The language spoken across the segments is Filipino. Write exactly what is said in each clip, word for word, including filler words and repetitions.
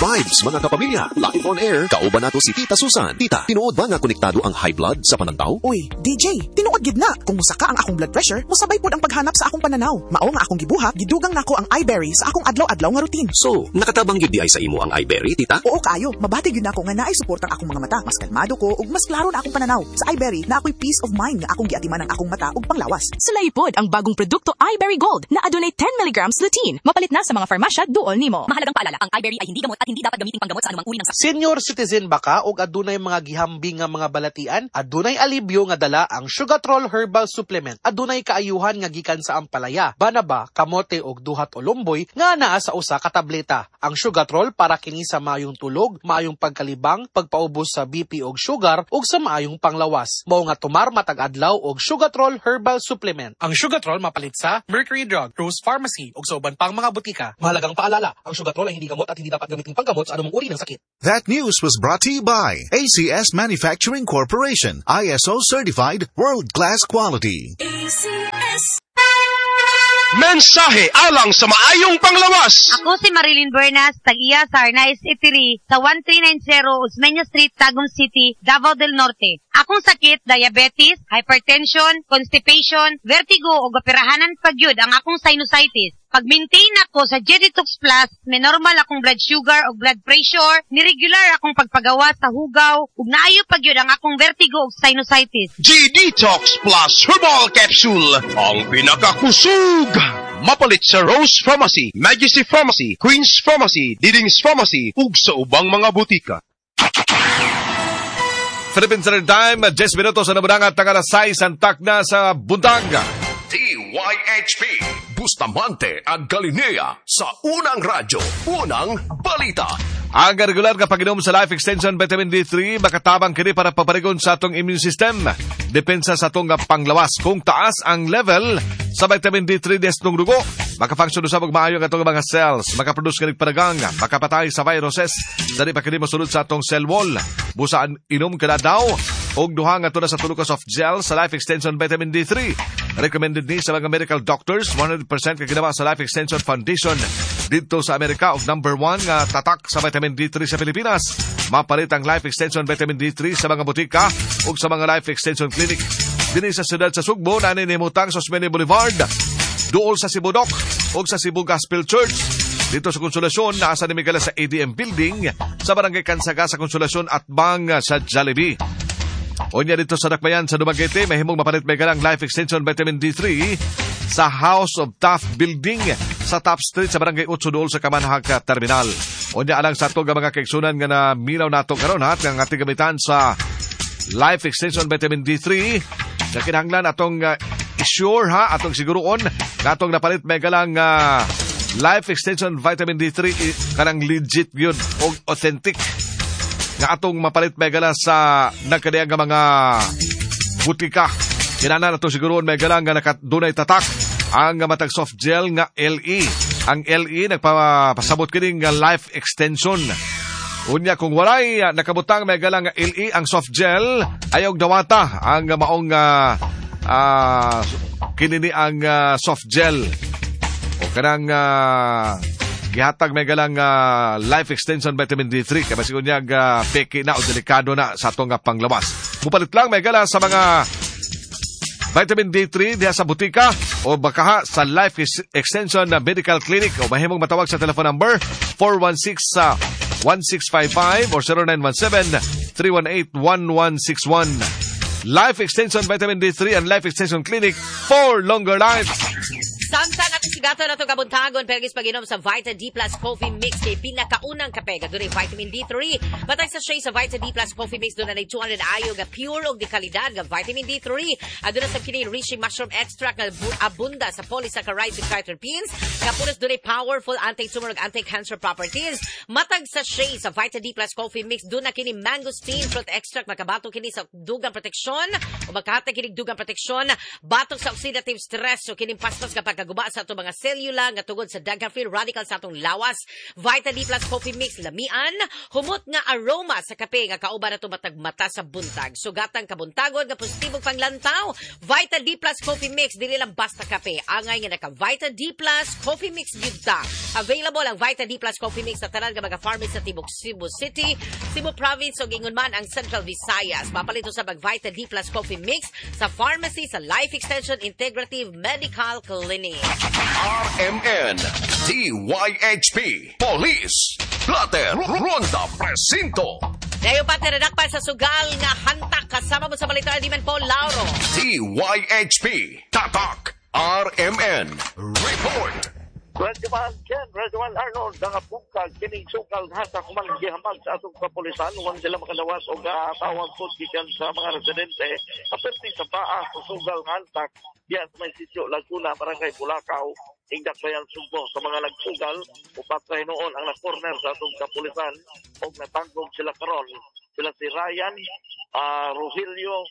vibes mga kapamilya. Live on air, kauban nato si Tita Susan. Tita, tinuod ba nga konektado ang high blood sa panantaw? Uy, D J, tinuod gid na. Kung musaka ang akong blood pressure, musabay pod ang paghanap sa akong pananaw. Mao nga akong gibuhat, gidugang nako ang iBerry sa akong adlaw-adlaw nga routine. So, nakatabang gyud di ay sa imo ang iBerry, Tita? Oo kayo, mabati gyud nako nga naay suportang akong mga mata. Mas kalmado ko ug mas klaro na akong pananaw. Sa iBerry, na ako'y peace of mind nga akong giatiman ang akong mata ug panglawas. Sulay pod ang bagong produkto iBerry Gold na adunay ten milligrams lutein. Mapalit na sa mga farmasya duol nimo. Mahalagang paalala, ang iBerry ay hindi gamot at hindi dapat gamiting panggamot sa anumang uri ng sakit. Senior citizen ba ka og adunay mga gihambing nga mga balatian? Adunay alibyo nga dala ang Sugatrol Herbal Supplement. Adunay kaayuhan nga gikan sa ampalaya, banaba, kamote og duhat o lumboy nga naa sa usa ka tableta. Ang Sugatrol para kini sa maayong tulog, maayong pagkalibang, pagpaubos sa B P og sugar ug sa maayong panglawas. Mao nga tumar matag adlaw og Sugatrol Herbal Supplement. Ang Sugatrol mapalit sa Mercury Drug, Rose Pharmacy ug sa uban pang mga butika. Mahalagang paalala, ang Sugatrol ay hindi gamot at hindi dapat gamitin panggamot sa anumang uri ng sakit. That news was brought to you by A C S Manufacturing Corporation, I S O certified, world-class quality. A C S. Mensahe alang sa maayong panglawas. Ako si Marilyn Buenas, tag-iya sa Arnaiz Eatery sa thirteen ninety Osmeña Street, Tagum City, Davao del Norte. Akong sakit, diabetes, hypertension, constipation, vertigo o operahanan pagyud ang akong sinusitis. Pag-maintain ako sa G-Detox Plus, may normal akong blood sugar o blood pressure, ni-regular akong pagpagawa sa hugaw, ug naayo pagyud ang akong vertigo o sinusitis. G-Detox Plus Herbal Capsule, ang pinakakusog. Mapalit sa Rose Pharmacy, Majesty Pharmacy, Queen's Pharmacy, Diding's Pharmacy, ug sa ubang mga butika. Philippine Standard Time, ten minutos sa nabudangat ng alas sais ang takna sa Buntanga. D Y H P Bustamante ag Galinea sa unang radyo, unang balita. Ang regular nga pag-inom sa Life Extension Vitamin D three makatabang kini para paparigon sa atong immune system. Depensa sa atong panglawas. Kung taas ang level sa vitamin D three des ng dugo, makafunction usab og maayo ang atong mga cells, makaproduce kanig paragang, makapatay sa viruses, dali pa kini mosulod sa atong cell wall. Busaan inom kada daw og duha nga tuna sa tulo ka soft gel sa Life Extension Vitamin D three. Recommended ni sa mga medical doctors, one hundred percent kaginawa sa Life Extension Foundation dito sa Amerika og number one nga tatak sa vitamin D three sa Pilipinas. Mapalit ang Life Extension Vitamin D three sa mga butika ug sa mga Life Extension Clinic. Dinhi sa siyudad sa Sugbo, nanay nimutang sa Osmeña Boulevard, duol sa Cebu Dock ug sa Cebu Gospel Church. Dito sa Konsolasyon, naasa ni Miguel sa A D M Building sa Barangay Kansaga sa Konsolasyon at Bang sa Jollibee. Onya dito sa Dakbayan sa Dumaguete, mahimong mapalit may galang Life Extension Vitamin D three sa House of Taft Building sa Top Street sa Barangay Utso dool sa Kamanhag Terminal. Onya alang sa itong mga kaigsunan nga na minaw nato karon hat nga ating gamitan sa Life Extension Vitamin D three na kinahanglan atong uh, sure ha, atong siguroon nga atong napalit may galang uh, Life Extension Vitamin D three kanang legit yun o authentic nga atong mapalit may gala sa nagkadayang nga mga butika. Kinahanglan atong siguroon may gala nga nakadunay tatak ang matag soft gel nga L E. Ang L E nagpapasabot kining nga Life Extension. Unya kung walay uh, nakabutang may galang L E ang soft gel, ayaw dawata ang uh, maong uh, uh, kinini ang uh, soft gel. O kanang uh, gihatag may galang uh, Life Extension Vitamin D three kaya basigon niya uh, peki na o delikado na sa atong uh, panglawas. Mupalit lang may gala sa mga Vitamin D three diha sa butika o baka sa Life Extension Medical Clinic o mahimong matawag sa telephone number four one six, one six five five or zero nine one seven, three one eight, one one six one. Life Extension Vitamin D three and Life Extension Clinic for longer lives. Samtang at sigato na itong kabuntagon pergis pag-inom sa Vita D Plus Coffee Mix kay pinakaunang kape doon ay vitamin D three. Batay sa siya sa Vita D Plus Coffee Mix doon na two hundred ayo ga pure o di kalidad ga vitamin D three. Aduna sa kini Reishi Mushroom Extract na abunda sa polysaccharides and triterpenes. Kapunas doon ay powerful anti-tumor ug anti-cancer properties. Matag sa siya sa Vita D Plus Coffee Mix doon na kini mangosteen fruit extract makabato kini sa dugang proteksyon o makahata kini dugang proteksyon batok sa oxidative stress so kini pastos kapag kaguba sa ato mga mga selula nga tungod sa daghang free radical sa atong lawas. Vita D Plus Coffee Mix lamian, humot nga aroma sa kape nga kauban nato matag mata sa buntag. Sugatang kabuntagon nga positibong panglantaw. Vita D Plus Coffee Mix dili lang basta kape. Angay nga naka Vita D Plus Coffee Mix gyud ta. Available ang Vita D Plus Coffee Mix sa tanan nga mga pharmacy sa tibok Cebu City, Cebu Province ug ingon man ang Central Visayas. Mapalito sa bag Vita D Plus Coffee Mix sa pharmacy sa Life Extension Integrative Medical Clinic. R M N, D Y H P, Police, Plater, Ronda, Presinto. Dayo pa tinadakpan sa sugal nga hantak kasama mo sa balita di man Paul Lauro. D Y H P, Tatak, R M N, Report. Radyoman Ken, Radyoman Arnold, nakapungkag, kining sukal hata kumang gihamag sa atong kapulisan, huwag sila makalawas o tawag po gikan sa mga residente, aperti sa paa sa sugal hantak, diyan sa may sityo Laguna, Barangay Bulacau, ingdak bayan Sugbo sa mga nagsugal, upat sa noon ang na-corner sa atong kapulisan, o natanggong sila karon, sila si Ryan, uh, Rogelio,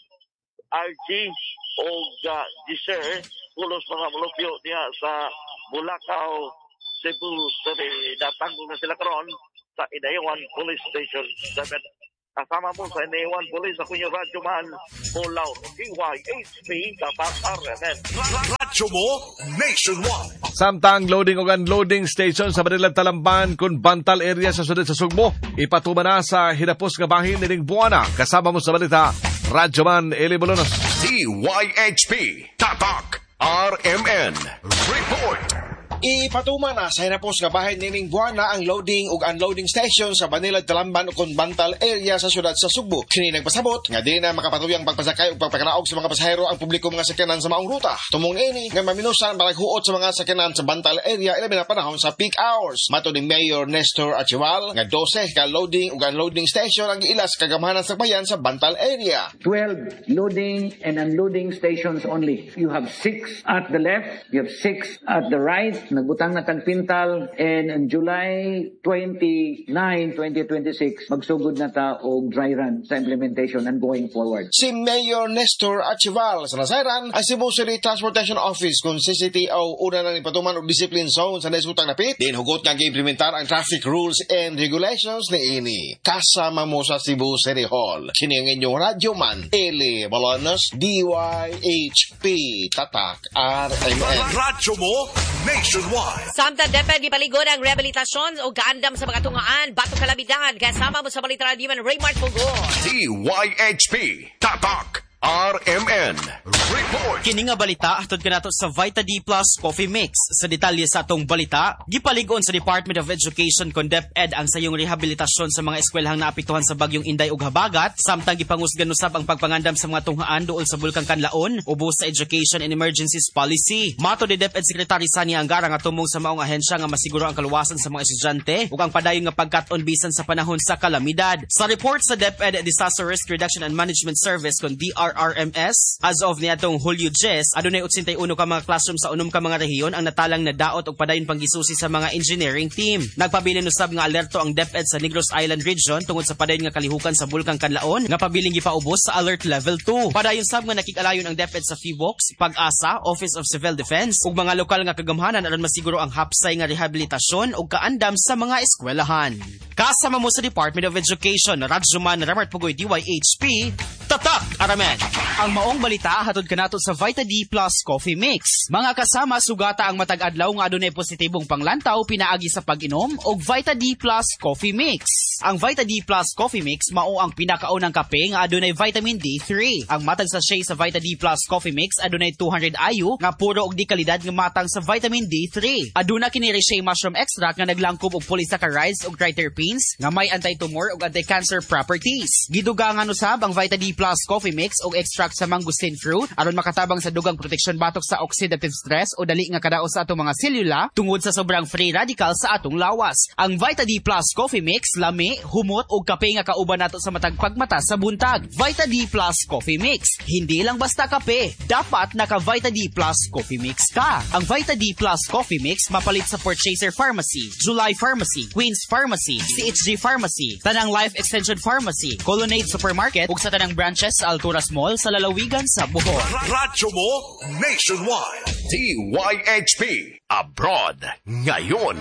R G, o uh, Giselle, pulos mga mulupyo niya sa Bulacau, Cebu City. Natanggol na sila karon sa Inayawan Police Station seven. Kasama mo sa Inayawan Police, ako yung radyo man, Pulaw, D Y H P, Tatak R M N. Radyo mo, Nationwide. Samtang loading o unloading station sa Banilang Talamban kung Bantal area sa sudad sa Sugbo. Ipatuma na sa hinapos nga bahin nining Buwana. Kasama mo sa balita, Radyo Man Eli Bolonos. D Y H P, Tatak R M N, Report. Ipatuma na sa hinapos nga bahay nining Buwana ang loading ug unloading station sa Banilag Talamban ug Bantal area sa siyudad sa Sugbo. Kini nagpasabot nga di na makapatuyang pagpasakay ug pagpakanaog sa mga pasahero ang publiko mga sakyanan sa maong ruta. Tumong ini nga maminusan baraghuot sa mga sakyanan sa Bantal area ilabi na panahon sa peak hours. Mato ni Mayor Nestor Archival nga twelve ka loading ug unloading station ang giilas kagamahanan sa bayan sa Bantal area. twelve loading and unloading stations only. You have six at the left, you have six at the right. Nagbutang na tagpintal, and on July twenty-ninth, twenty twenty-six, magsugod na ta og dry run sa implementation and going forward. Si Mayor Nestor Archival sa nasayran ang Cebu City Transportation Office kung C C T O una na ipatuman og discipline zone sa naisbutang napit. Din hugot nga gi-implementar ang traffic rules and regulations ni ini. Kasama mo sa Cebu City Hall. Kini ang inyong radyo man, Eli Bolonos, D Y H P, Tatak R M N. Radyo mo, Nationwide. Samtang depend gipaligod ang rehabilitasyon o kaandam sa mga tungaan, bato kalabidad, kasama mo sa balita radio man Raymart Pugo. D Y H P, Tatak R M N, Report. Kini nga balita hatod kanato sa Vita D Plus Coffee Mix. Sa detalye sa atong balita, gipaligon sa Department of Education kon DepEd ang sayong rehabilitasyon sa mga eskwelahang naapektuhan sa bagyong Inday ug Habagat, samtang gipangusgan usab ang pagpangandam sa mga tunghaan duol sa Bulkang Kanlaon ubos sa Education and Emergencies Policy. Mato ni DepEd Secretary Sani Angara nga tumong sa maong ahensya nga masiguro ang kaluwasan sa mga estudyante ug ang padayon nga pagkat-on bisan sa panahon sa kalamidad. Sa report sa DepEd Disaster Risk Reduction and Management Service kon D R R M S, as of niadtong Hulyo ten, adunay eighty-one ka mga classroom sa unom ka mga rehiyon ang natalang na daot og padayon panggisusi sa mga engineering team. Nagpabilin usab nga alerto ang DepEd sa Negros Island Region tungod sa padayon nga kalihukan sa Bulkang Kanlaon nga pabiling gipaubos sa Alert Level two. Padayon sab nga nakikalayon ang DepEd sa Fibox, Pag-asa, Office of Civil Defense ug mga lokal nga kagamhanan aron masiguro ang hapsay nga rehabilitasyon ug kaandam sa mga eskwelahan. Kasama mo sa Department of Education, Radyoman Ramart Pugoy D Y H P, Tatak Aramen. Ang maong balita hatod kanato sa Vita D Plus Coffee Mix. Mga kasama, sugata ang matag adlaw nga adunay positibong panglantaw pinaagi sa pag-inom og Vita D Plus Coffee Mix. Ang Vita D Plus Coffee Mix mao ang pinakaunang kape nga adunay vitamin D three. Ang matag sachet sa Vita D Plus Coffee Mix adunay two hundred I U nga puro og di kalidad nga matang sa vitamin D three. Aduna kini Reishi mushroom extract nga naglangkob og polysaccharides ug triterpenes nga may anti-tumor ug anti-cancer properties. Gidugangan usab ang Vita D Plus Coffee Mix og extract sa mangosteen fruit aron makatabang sa dugang proteksyon batok sa oxidative stress o dali nga kadaot sa atong mga selula tungod sa sobrang free radical sa atong lawas. Ang Vita D Plus Coffee Mix lami, humot ug kape nga kauban nato sa matag pagmata sa buntag. Vita D Plus Coffee Mix, hindi lang basta kape, dapat naka Vita D Plus Coffee Mix ka. Ang Vita D Plus Coffee Mix mapalit sa Purchaser Pharmacy, July Pharmacy, Queens Pharmacy, C H G Pharmacy, Tanang Life Extension Pharmacy, Colonnade Supermarket ug sa tanang branches sa Alturas Mall sa lalawigan sa Bohol. Radyo mo, Nationwide. D Y H P, abroad ngayon.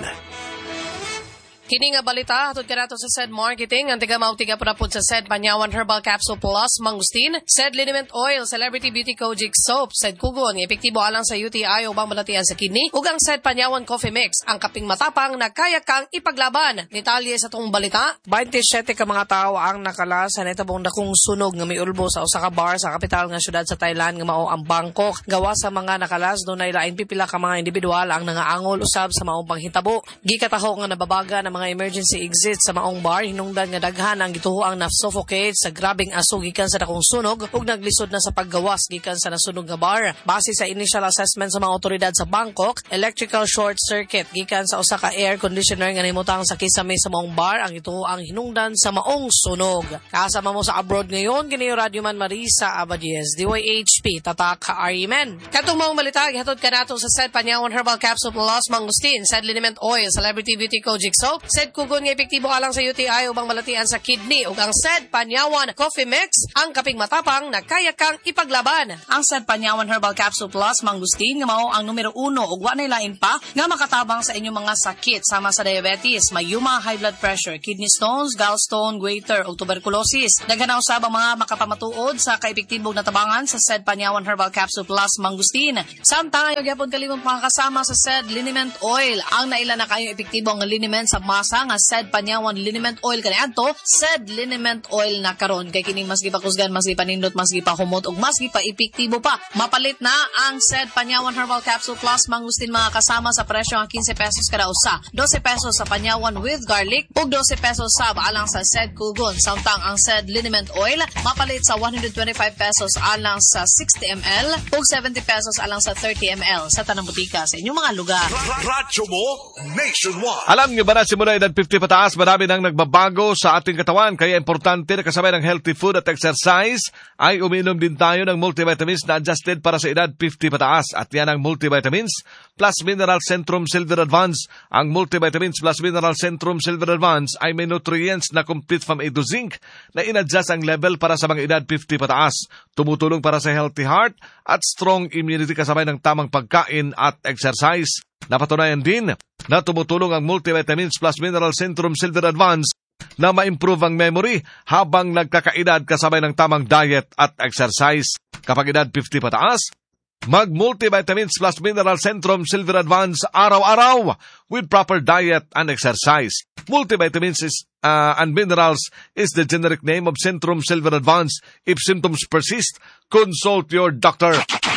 Kini nga balita, hatod ka nato sa S E D Marketing, ang tiga mautiga po na po sa S E D Panyawan Herbal Capsule Plus, Mangustin, S E D Liniment Oil, Celebrity Beauty Kojic Soap, S E D Kugon, epektibo alang sa U T I o bang malatian sa kidney, ug ang S E D Panyawan Coffee Mix, ang kaping matapang na kaya kang ipaglaban. Detalye sa tong balita, twenty-seven ka mga tao ang nakalas sa netabong dakong sunog nga may ulbo sa usa ka bar sa kapital nga syudad sa Thailand nga mao ang Bangkok. Gawa sa mga nakalas, dunay lain pipila ka mga individual ang nangaangol usab sa maong panghitabo. Gikataho nga nababaga na mga emergency exit sa maong bar, hinungdan nga daghan ang gituhoang na-suffocate sa grabing aso gikan sa dakong sunog ug naglisod na sa paggawas gikan sa nasunog nga bar. Base sa initial assessment sa mga otoridad sa Bangkok, electrical short circuit gikan sa usa ka air conditioner nga nahimutang sa kisame sa maong bar ang gituhoang hinungdan sa maong sunog. Kasama mo sa abroad ngayon, kini Radio Man Marisa Abadies, D Y H P, tatak ka Arimen. Katong maong balita, gihatod ka nato sa S E D Panyawan Herbal Capsule Plus, Mangustin, S E D Liniment Oil, Celebrity Beauty Kojic Soap, S E D Kugon nga epektibo alang sa U T I ubang malatian sa kidney, ug ang S E D Panyawan Coffee Mix, ang kaping matapang na kaya kang ipaglaban. Ang S E D Panyawan Herbal Capsule Plus, Mangustin, nga mao ang numero uno ug wa nay lain pa nga makatabang sa inyong mga sakit sama sa diabetes, mayuma, high blood pressure, kidney stones, gallstone, goiter ug tuberculosis. Daghan na usab ang mga makapamatuod sa kaepektibong natabangan sa S E D Panyawan Herbal Capsule Plus, Mangustin. Samtang ayo gyapon kalimong makakasama sa S E D Liniment Oil, ang naila na kayo epektibo nga liniment sa masa nga S E D Panyawan Liniment Oil kaniadto, S E D Liniment Oil na karon kay kining mas gipakusgan, mas gipanindot, mas gipahumot ug mas gipaepektibo pa. Mapalit na ang S E D Panyawan Herbal Capsule Plus, Mangustin, mga kasama sa presyo nga fifteen pesos kada usa, twelve pesos sa Panyawan with garlic ug twelve pesos sa alang sa S E D Kugon. Samtang ang S E D Liniment Oil mapalit sa one hundred twenty-five pesos alang sa sixty milliliters ug seventy pesos alang sa thirty milliliters sa tanang butika sa inyong mga lugar. Radyo mo nationwide. Alam niyo ba na simula edad fifty pataas, marami nang nagbabago sa ating katawan, kaya importante na kasabay ng healthy food at exercise ay uminom din tayo ng multivitamins na adjusted para sa edad fifty pataas. At yan ang multivitamins plus mineral Centrum Silver Advance. Ang multivitamins plus mineral Centrum Silver Advance ay may nutrients na complete from A to zinc na inadjust ang level para sa mga edad fifty pataas. Tumutulong para sa healthy heart at strong immunity kasabay ng tamang pagkain at exercise. Napatunayan din na tumutulong ang multivitamins plus mineral Centrum Silver Advance na ma-improve ang memory habang nagkakaedad kasabay ng tamang diet at exercise. Kapag edad fifty pataas, mag-multivitamins plus mineral Centrum Silver Advance araw-araw with proper diet and exercise. Multivitamins is, uh, and minerals is the generic name of Centrum Silver Advance. If symptoms persist, consult your doctor.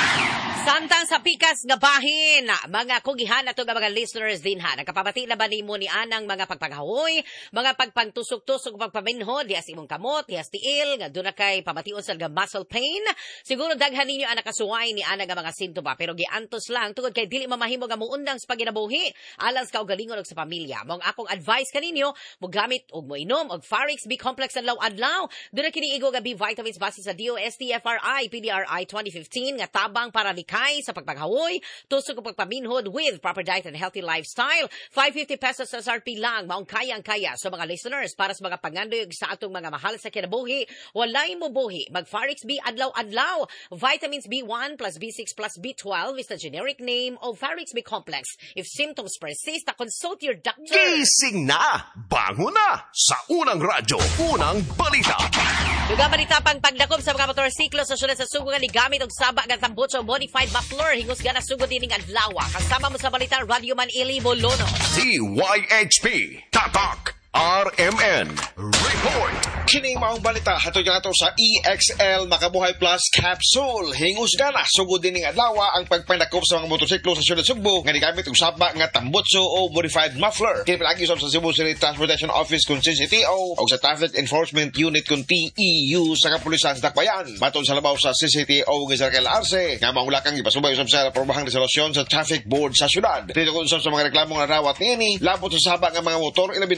Samtang sa pikas nga bahin, mga kugihan ato nga mga listeners din ha, nakapabati na ba nimo ni anang mga pagpaghahoy, mga pagpangtusok-tusok, pagpaminhod, dias imong kamot, dias tiil, nga doon na kay pamation sa muscle pain. Siguro daghan ninyo ang nakasuway ni anang nga mga sintoma, pero giantos lang, tungod kay dili mamahimo nga muundang sa paginabuhi, alang sa kaugalingon og sa pamilya. Mong akong advice kaninyo, mo gamit og mo inom og Farix B Complex adlaw-adlaw. Doon na kiniigo nga B vitamins base sa D O S T F R I P D R I twenty fifteen nga tabang para likay sa pagpaghawoy, tusok og pagpaminhod with proper diet and healthy lifestyle. five hundred fifty pesos sa S R P lang, maong kayang-kaya. So mga listeners, para sa mga pangandoy sa atong mga mahal sa kinabuhi, walay mo buhi, mag Farix B adlaw-adlaw. Vitamins B one plus B six plus B twelve is the generic name of Farix B Complex. If symptoms persist, consult your doctor. Gising na! Bango na! Sa unang radyo, unang balita. Dugang balita pang pagdakom sa mga motorsiklo sa syudad sa Sugo nga ligamit og saba nga tambutso modified muffler hingos gana sugod dining adlaw. Kasama mo sa balita Radio Man Ili Bolono. D Y H P Tatak R M N Report. Kining maong balita hatod nato sa E X L Makabuhay Plus Capsule. Hingus gana sugod dining adlaw ang pagpandakop sa mga motorsiklo sa syudad Sugbo nga nigamit og saba nga tambutso o modified muffler. Kini palagi sa Cebu City Transportation Office kun C C T O o sa Traffic Enforcement Unit kun T E U sa kapulisan sa Dakbayan. Matod sa labaw sa C C T O nga Circle Arce nga maulakang ipasubay usab sa aprobahang resolusyon sa Traffic Board sa syudad. Dito kun sa mga reklamo nga rawat niini labot sa saba nga mga motor ilabi na panahon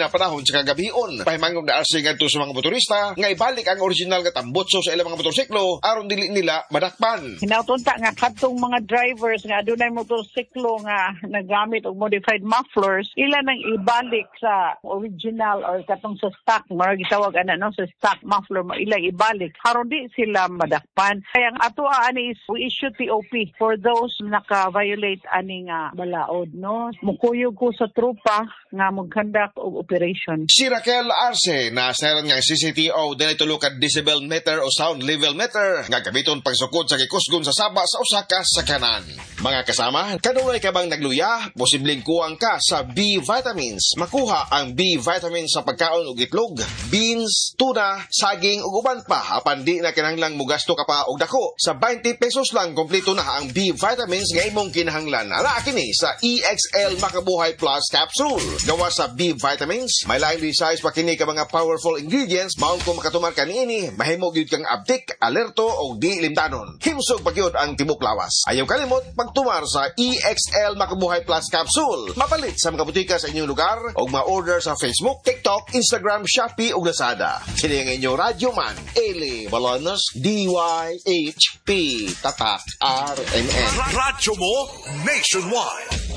sa kagabion. Pahimangong na arsi ngadto sa mga motorista nga ibalik ang original nga tambotso sa ilang mga motorsiklo aron dili nila madakpan. Hinautunta nga kadtong mga drivers nga adunay motorsiklo nga nagamit og modified mufflers, ila nang ibalik sa original or katong sa stock, marag gitawag ana no, sa stock muffler mo ila ibalik aron di sila madakpan. Kaya ang ato ani is we issue T O P for those naka-violate ani nga balaod no. Mukuyog ko sa trupa nga mag-conduct og operation. Si Raquel Arce na saran nga C C T O dili tulukad decibel meter o sound level meter nga gamiton pagsukod sa gikusgon sa saba sa usa ka sakanan. Mga kasama, kanunay ka bang nagluya? Posibleng kuwang ka sa B vitamins. Makuha ang B vitamins sa pagkaon og itlog, beans, tuna, saging ug uban pa apan di na kinahanglang mugasto ka pa og dako. Sa twenty pesos lang kompleto na ang B vitamins nga imong kinahanglan. Ana kini sa E X L Makabuhay Plus capsule. Gawa sa B vitamins, may lain size pa kini ka mga powerful ingredients. Maun ko makatumar kanini, mahimo gyud kang abtik, alerto o di limtanon. Himsog pagyud ang tibok lawas. Ayaw kalimot pagtumar sa E X L Makabuhay Plus capsule. Mapalit sa mga butika sa inyong lugar o ma-order sa Facebook, TikTok, Instagram, Shopee o Lazada. Sini ang inyong radyo man, Eli Balonos, D Y H P, Tatak, R N N. Radyo mo nationwide.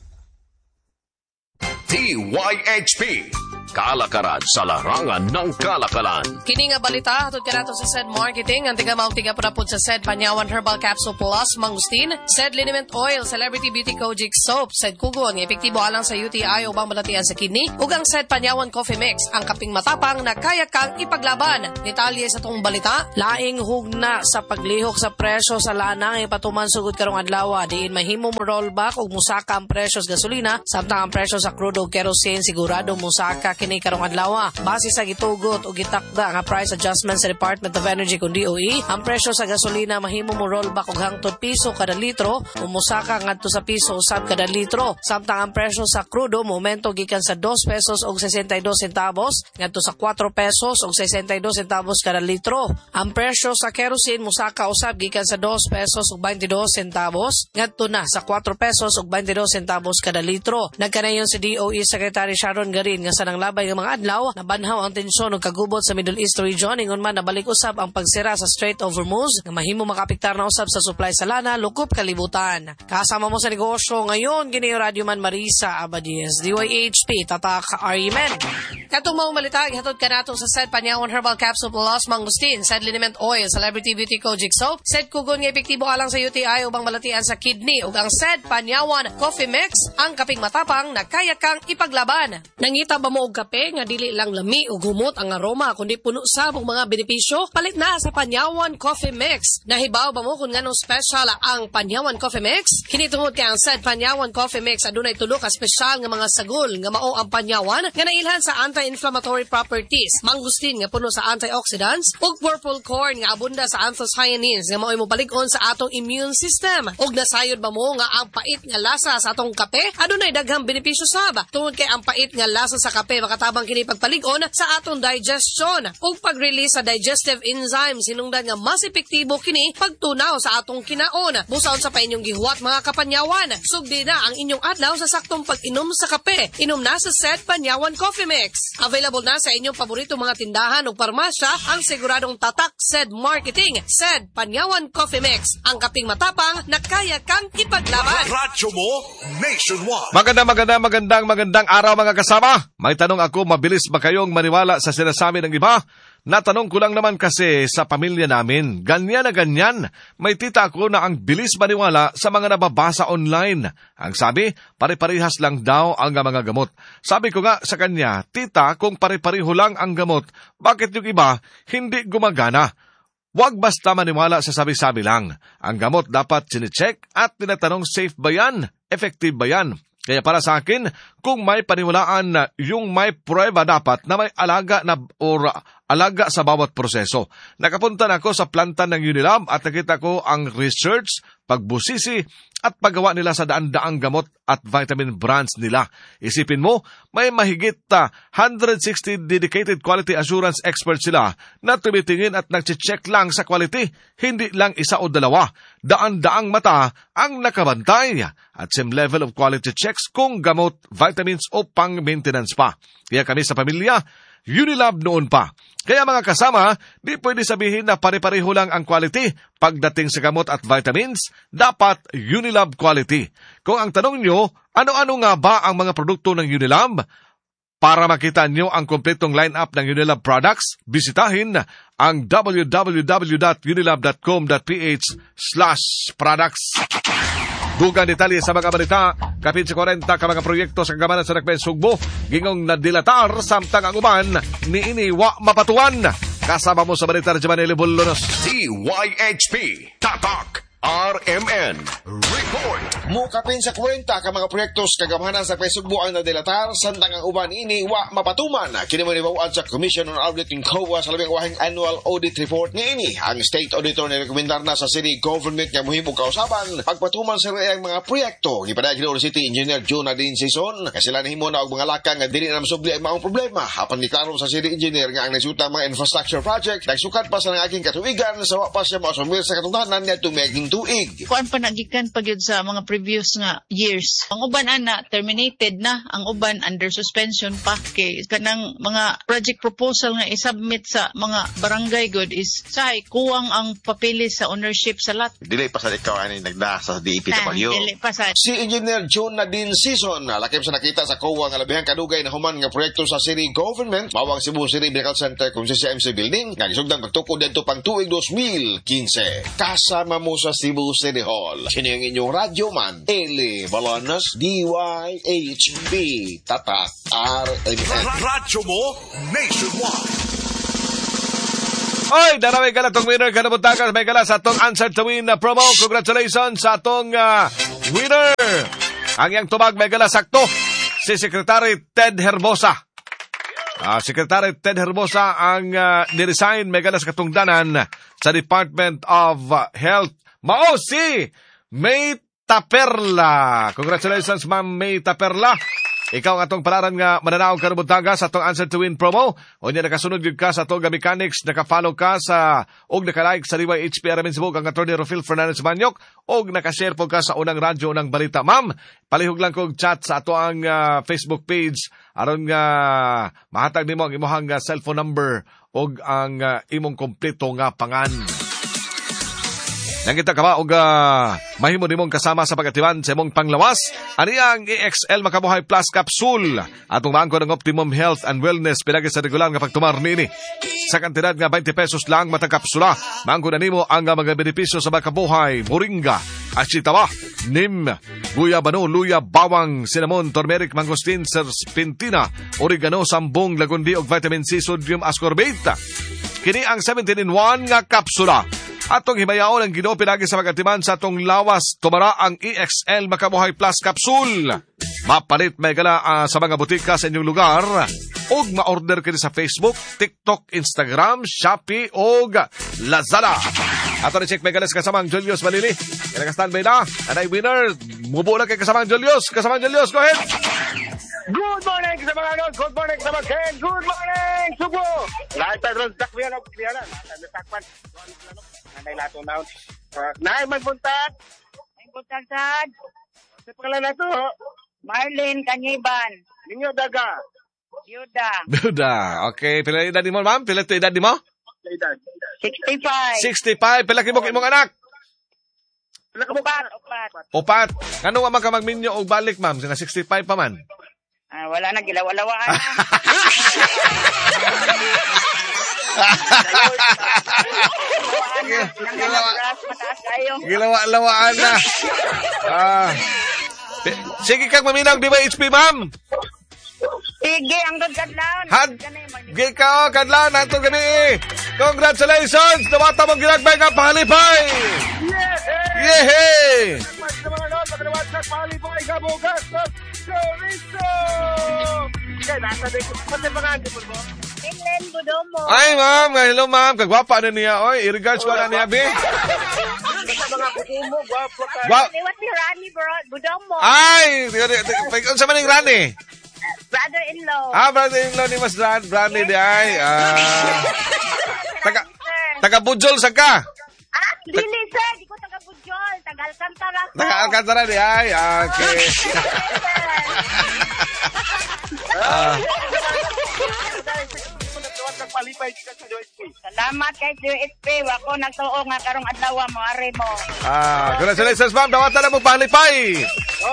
D Y H P, kalakaran sa larangan ng kalakalan. Kini nga balita hatod kanato sa S E D Marketing ang tiga mao tiga prapud sa S E D Panyawan Herbal Capsule Plus Mangustin, S E D Liniment Oil, Celebrity Beauty Kojic Soap, S E D Kugon nga epektibo alang sa U T I o bang balatian sa kidney, ug ang S E D Panyawan Coffee Mix ang kaping matapang na kaya kang ipaglaban. Detalye sa tong balita, laing hugna sa paglihok sa presyo sa lana nga ipatuman sugod karong adlaw, diin mahimo mo rollback ug musaka ang presyo sa gasolina samtang ang presyo sa crude ug kerosene sigurado musaka kini karong adlaw. Base sa gitugot o gitakda nga price adjustment sa Department of Energy kun D O E, ang presyo sa gasolina mahimo mo rollback og hangtod piso kada litro o musaka ngadto sa piso usab kada litro. Samtang ang presyo sa crudo momento gikan sa dos pesos og sesenta y dos centavos ngadto sa cuatro pesos og sesenta y dos centavos kada litro. Ang presyo sa kerosene musaka usab gikan sa dos pesos og veintidós centavos ngadto na sa cuatro pesos og veintidós centavos kada litro. Nagkanayon si D O E Secretary Sharon Garin nga sa nanglabay ng mga adlaw, nabanhaw ang tensyon ug kagubot sa Middle East region ingon man nabalik usab ang pagsira sa Strait of Hormuz nga mahimo makapektar na usab sa supply sa lana lukop kalibutan. Kasama mo sa negosyo ngayon kini Radio Man Marisa Abadies, D Y H P, Tatak Arimen. Katong mao malita gihatod kanato sa S E D Panyawan Herbal Capsule Plus Mangustin, S E D Liniment Oil, Celebrity Beauty Kojic Soap, S E D Kugon nga epektibo alang sa U T I ubang balatian sa kidney ug ang S E D Panyawan Coffee Mix ang kaping matapang na kaya kang ipaglaban. Nangita ba mo og kape nga dili lang lami ug humot ang aroma kundi puno sa mga benepisyo? Palit na sa Panyawan Coffee Mix. Nahibaw ba mo kung nganong special ang Panyawan Coffee Mix? Kini tungod kay ang S E D Panyawan Coffee Mix adunay tulo ka special nga mga sagol nga mao ang Panyawan nga nailhan sa anti-inflammatory properties, mangustin nga puno sa antioxidants ug purple corn nga abunda sa anthocyanins nga mao mopalig-on sa atong immune system. Ug nasayod ba mo nga ang pait nga lasa sa atong kape adunay daghang benepisyo sab tungod kay ang pait nga lasa sa kape makatabang kini pagpalig-on sa atong digestion ug pag-release sa digestive enzymes hinungdan nga mas epektibo kini pagtunaw sa atong kinaon. Busaon sa pa inyong gihuwat mga kapanyawan, sugdi na ang inyong adlaw sa saktong pag-inom sa kape. Inom na sa S E D Panyawan Coffee Mix. Available na sa inyong paborito mga tindahan o parmasya ang siguradong tatak S E D Marketing, S E D Panyawan Coffee Mix, ang kaping matapang na kaya kang ipaglaban. Radyo mo nationwide. Magandang magandang magandang magandang araw mga kasama. May tanong ako, mabilis ba kayong maniwala sa sinasabi ng iba? Natanong ko lang naman kasi sa pamilya namin, ganyan na ganyan. May tita ako na ang bilis maniwala sa mga nababasa online. Ang sabi, pare-parehas lang daw ang mga gamot. Sabi ko nga sa kanya, tita, kung pare-pareho lang ang gamot, bakit yung iba hindi gumagana? Huwag basta maniwala sa sabi-sabi lang. Ang gamot dapat sinicheck at tinatanong safe ba yan? Effective ba yan? Kaya para sa akin, kung may paniwalaan na yung may prueba dapat na may alaga na or alaga sa bawat proseso. Nakapunta na ako sa planta ng Unilab at nakita ko ang research, pagbusisi at paggawa nila sa daan-daang gamot at vitamin brands nila. Isipin mo, may mahigit uh, one hundred sixty dedicated quality assurance experts sila na tumitingin at nag-check lang sa quality, hindi lang isa o dalawa. Daan-daang mata ang nakabantay at same level of quality checks kung gamot, vitamins o pang-maintenance pa. Kaya kami sa pamilya, Unilab noon pa. Kaya mga kasama, di pwede sabihin na pare-pareho lang ang quality. Pagdating sa gamot at vitamins, dapat Unilab quality. Kung ang tanong nyo, ano-ano nga ba ang mga produkto ng Unilab? Para makita nyo ang kompletong lineup ng Unilab products, bisitahin ang w w w dot unilab dot com dot p h slash products. Dugang detalye sa mga balita, kapit sa forty ka mga proyekto sa kagamanan sa Nakben Sugbo, gingong nadilatar samtang ang uban ni iniwa mapatuan. Kasama mo sa balita ng Jamanili Bulunos. D Y H P, Tatak, R M N, Report. Mukapin sa kwenta ka mga proyektos kagamanan sa Sugbo ang nadilatar samtang ang uban ini wa mapatuman. Kini mo nibawan sa Commission on Audit ng C O A sa labing wahing annual audit report ni ini. Ang state auditor ni rekomendar na sa city government nga muhimong kausaban pagpatuman sa ang mga proyekto. Gipadayag ni City Engineer Jonadine Sison kasi sila nahimo na og mga lakang nga dili na masubli ang maong problema. Hapan ni klaro sa city engineer nga ang nagsuta mga infrastructure project nagsukat pa sa nangaging katuigan sa wa pa siya maasumir sa katungdanan nga tumeging tuig. Kuan pa nagikan pagyud sa mga previous nga years. Ang uban ana terminated na, ang uban under suspension pa kay kanang mga project proposal nga isubmit sa mga barangay good is say kuwang ang papeles sa ownership sa lot. Dili pa sa ikaw ani nagda sa D E P ta pagyo. Dili pa sa si Engineer Jonadine Sison lakip sa nakita sa C O A nga labihang kadugay na human nga proyekto sa city government mawang Cebu City Medical Center kung si C M C building nga gisugdang pagtukod dito pang tuig twenty fifteen. Kasama mo sa Cebu City Hall. Sino yung inyong radyo man? Eli Balanas, D Y H P, Tatak, R M N. Radyo mo, nationwide. Oy, daraway ka na itong winner ka na butakas. May kala sa itong Answer to Win na promo. Congratulations sa itong uh, winner. Ang iyang tubag may kala sakto. Si Secretary Ted Herbosa. Uh, Secretary Ted Herbosa ang uh, niresign may kala sa katungdanan sa Department of uh, Health. Mao si May Taperla. Congratulations, Ma'am May Taperla. Ikaw ang atong palaran nga mananaog ka buntaga sa atong Answer to Win promo. O niya nakasunod yun ka sa atong mechanics, nakafollow ka sa og nakalike sa D Y H P R M N Cebu kang attorney Rofil Fernandez Manyok og nakashare po ka sa unang radyo, unang balita. Ma'am, palihog lang kong chat sa ato ang uh, Facebook page aron nga uh, mahatag nimo ang imong uh, cellphone number og ang uh, imong kompleto nga pangan. Nangita ka ba og uh, mahimo nimong kasama sa pagatiwan sa imong panglawas? Ani ang E X L Makabuhay Plus Capsule atong maangko ng Optimum Health and Wellness pinagi sa regular nga pagtumar niini. Sa kantidad nga twenty pesos lang matag kapsula, maangko na nimo ang mga benepisyo sa Makabuhay, moringa, ashitawa, nim, guyabano, luya, bawang, cinnamon, turmeric, mangosteen, serpentina, oregano, sambong, lagundi og vitamin C, sodium ascorbate. Kini ang seventeen in one nga kapsula. Atong himayaon ang Ginoo pinagi sa magatiman sa atong lawas. Tumara ang E X L Makabuhay Plus Capsule. Mapalit may gala uh, sa mga butika sa inyong lugar. Og ma-order kini sa Facebook, TikTok, Instagram, Shopee og Lazada. Ato ni check may gala sa kasamang Julius Malili. Kaya naka-standby na. Anay winner. Mubo na kay kasamang Julius. Kasamang Julius, go ahead. Good morning sa mga ano. Good morning sa mga Ken. Good morning, Subo. Lahat tayo ron sakwiyan o kliyanan. Lahat tayo sakwan. Nanay lato na. Nay, magbuntag. Magbuntag, Sad. Sa pagkalan na to. Marlene Kanyiban. Ninyo daga. Yuda. Yuda. Okay. Pila edad ni mo, ma'am? Pila ito edad ni mo? Edad. sixty-five. sixty-five. Pila kimok imong anak? Pila ka Upat. Upat. Upat. Ano nga ka magminyo og balik, ma'am? Sina sixty-five pa man. Ah, wala na, gilawa-lawaan na. Gilawa-lawaan na. Ah. Sige kang maminaw, di ba H P, ma'am? Sige, ang kadlaon. Had, gi ka o, kadlaon, hantong gabi. Congratulations! Nawata mong ginagbay nga pahalipay! Yehey! Sa mga noon, magkanawan sa pahalipay, gabugas, chorizo! Okay, nasa dito. Pati mga agipon mo? Tinglen, Budomo. Ay, ma'am. Hello, ma'am. Kagwapa na niya. Oy, i-regards ko na niya, be. nga kukumo, gwapo ka. Wa- Liwat ni Rani, bro. Budong mo. Ay, unsa man ning Rani? Brother-in-law. Ah, brother-in-law ni Mas Ran, Rani di ay. Ah. Taga taga Bujol sa ka. Ah, dili, sir. Di ko taga-Bujol. Taga-Alcantara ko. Taga Alcantara di ay. Okay. Ah. Salamat kay Q S P. Wako nagtuo nga karong adlaw mo are mo. Ah, congratulations ma'am. Dawatan na mo pahlipay.